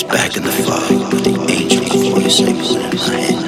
back in the fog with the angel voice echoing in my head.